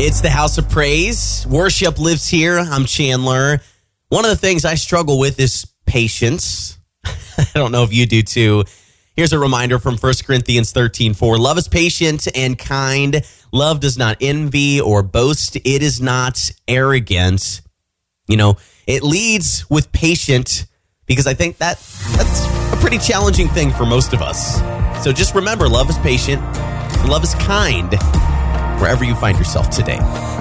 It's the House of Praise. Worship lives here. I'm Chandler. One of the things I struggle with is patience. I don't know if you do too. Here's a reminder from 1 Corinthians 13:4. Love is patient and kind. Love does not envy or boast. It is not arrogant. You know, it leads with patient because I think that's a pretty challenging thing for most of us. So just remember, love is patient. Love is kind wherever you find yourself today.